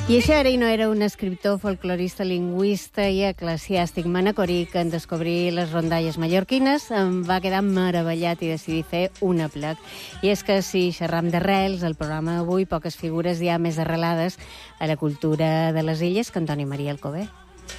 I això era i no era un escriptor, folclorista, lingüista i eclesiàstic manacorí que en descobrir les rondalles mallorquines em va quedar meravellat i decidir fer un aplec. I és que si xerram d'arrels, al programa d'avui poques figures hi ha més arrelades a la cultura de les illes que Antoni Maria Alcover.